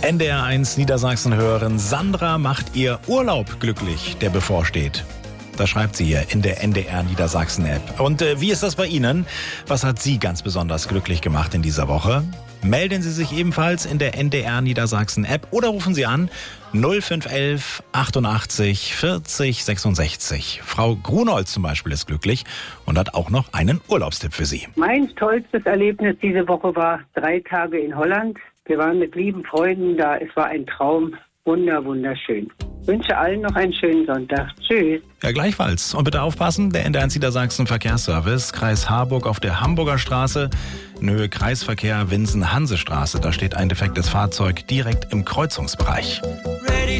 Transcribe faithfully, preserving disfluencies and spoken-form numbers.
N D R eins Niedersachsen-Hörerin Sandra macht ihr Urlaub glücklich, der bevorsteht. Das schreibt sie hier in der N D R Niedersachsen-App. Und äh, wie ist das bei Ihnen? Was hat Sie ganz besonders glücklich gemacht in dieser Woche? Melden Sie sich ebenfalls in der N D R Niedersachsen-App oder rufen Sie an null fünf elf achtundachtzig vierzig sechsundsechzig. Frau Grunholz zum Beispiel ist glücklich und hat auch noch einen Urlaubstipp für Sie. Mein tollstes Erlebnis diese Woche war drei Tage in Holland. Wir waren mit lieben Freunden da. Es war ein Traum. Wunder, wunderschön. Ich wünsche allen noch einen schönen Sonntag. Tschüss. Ja, gleichfalls. Und bitte aufpassen, der N D R eins Niedersachsen Verkehrsservice, Kreis Harburg auf der Hamburger Straße, in Höhe Kreisverkehr Winsen-Hansestraße. Da steht ein defektes Fahrzeug direkt im Kreuzungsbereich.